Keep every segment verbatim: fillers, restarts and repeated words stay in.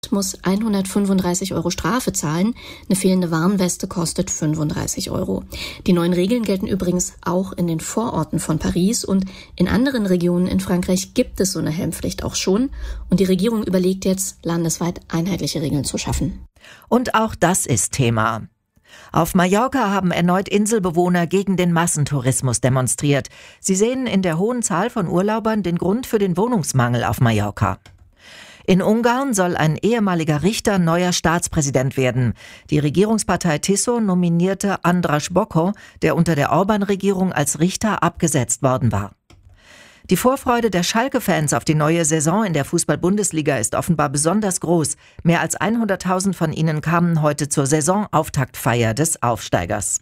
muss hundertfünfunddreißig Euro Strafe zahlen. Eine fehlende Warnweste kostet fünfunddreißig Euro. Die neuen Regeln gelten übrigens auch in den Vororten von Paris und in anderen Regionen in Frankreich gibt es so eine Helmpflicht auch schon. Und die Regierung überlegt jetzt, landesweit einheitliche Regeln zu schaffen. Und auch das ist Thema. Auf Mallorca haben erneut Inselbewohner gegen den Massentourismus demonstriert. Sie sehen in der hohen Zahl von Urlaubern den Grund für den Wohnungsmangel auf Mallorca. In Ungarn soll ein ehemaliger Richter neuer Staatspräsident werden. Die Regierungspartei Tiso nominierte András Bokor, der unter der Orban-Regierung als Richter abgesetzt worden war. Die Vorfreude der Schalke-Fans auf die neue Saison in der Fußball-Bundesliga ist offenbar besonders groß. Mehr als hunderttausend von ihnen kamen heute zur Saisonauftaktfeier des Aufsteigers.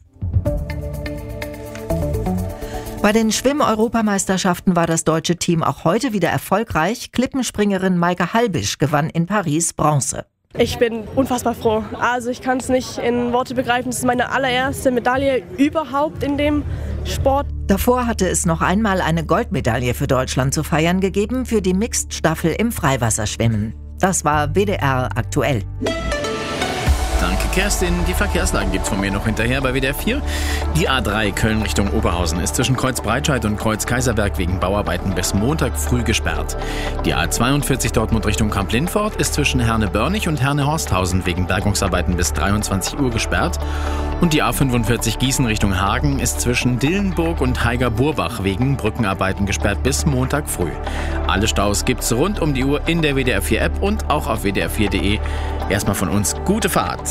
Bei den Schwimm-Europameisterschaften war das deutsche Team auch heute wieder erfolgreich. Klippenspringerin Maike Halbisch gewann in Paris Bronze. Ich bin unfassbar froh. Also ich kann es nicht in Worte begreifen. Es ist meine allererste Medaille überhaupt in dem Sport. Davor hatte es noch einmal eine Goldmedaille für Deutschland zu feiern gegeben für die Mixed-Staffel im Freiwasserschwimmen. Das war W D R aktuell. Danke, Kerstin. Die Verkehrslagen gibt's von mir noch hinterher bei W D R vier. Die A drei Köln Richtung Oberhausen ist zwischen Kreuz Breitscheid und Kreuz Kaiserberg wegen Bauarbeiten bis Montag früh gesperrt. Die A zweiundvierzig Dortmund Richtung Kamp-Lindfort ist zwischen Herne-Börnig und Herne-Horsthausen wegen Bergungsarbeiten bis dreiundzwanzig Uhr gesperrt. Und die A fünfundvierzig Gießen Richtung Hagen ist zwischen Dillenburg und Haiger-Burbach wegen Brückenarbeiten gesperrt bis Montag früh. Alle Staus gibt's rund um die Uhr in der W D R vier App und auch auf w d r vier punkt d e. Erstmal von uns gute Fahrt.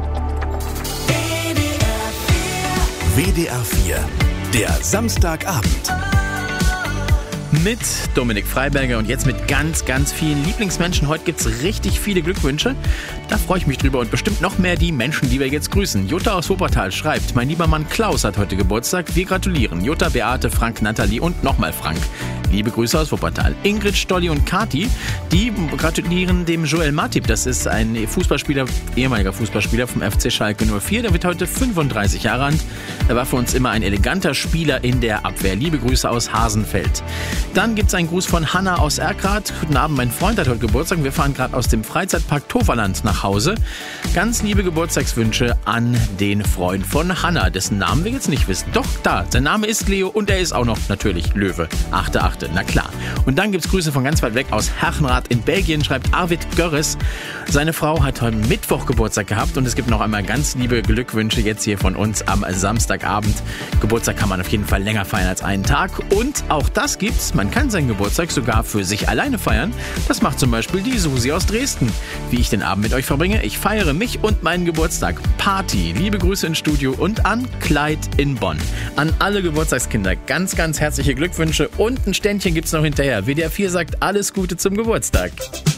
W D R vier, der Samstagabend. Mit Dominik Freiberger und jetzt mit ganz, ganz vielen Lieblingsmenschen. Heute gibt's richtig viele Glückwünsche. Da freue ich mich drüber und bestimmt noch mehr die Menschen, die wir jetzt grüßen. Jutta aus Wuppertal schreibt, mein lieber Mann Klaus hat heute Geburtstag. Wir gratulieren. Jutta, Beate, Frank, Nathalie und nochmal Frank. Liebe Grüße aus Wuppertal. Ingrid, Stolli und Kati, die gratulieren dem Joel Matip. Das ist ein Fußballspieler, ehemaliger Fußballspieler vom F C Schalke null vier. Der wird heute fünfunddreißig Jahre alt. Er war für uns immer ein eleganter Spieler in der Abwehr. Liebe Grüße aus Hasenfeld. Dann gibt's einen Gruß von Hanna aus Erkrath. Guten Abend, mein Freund hat heute Geburtstag. Wir fahren gerade aus dem Freizeitpark Toverland nach Hause. Ganz liebe Geburtstagswünsche an den Freund von Hanna, dessen Namen wir jetzt nicht wissen. Doch, da, sein Name ist Leo und er ist auch noch natürlich Löwe. Achte, achte, na klar. Und dann gibt's Grüße von ganz weit weg aus Herchenrath in Belgien, schreibt Arvid Görres. Seine Frau hat heute Mittwoch Geburtstag gehabt und es gibt noch einmal ganz liebe Glückwünsche jetzt hier von uns am Samstagabend. Geburtstag kann man auf jeden Fall länger feiern als einen Tag und auch das gibt's. Man kann seinen Geburtstag sogar für sich alleine feiern. Das macht zum Beispiel die Susi aus Dresden. Wie ich den Abend mit euch verbringe? Ich feiere mich und meinen Geburtstag. Party. Liebe Grüße ins Studio und an Clyde in Bonn. An alle Geburtstagskinder ganz, ganz herzliche Glückwünsche und ein Ständchen gibt's noch hinterher. W D R vier sagt alles Gute zum Geburtstag.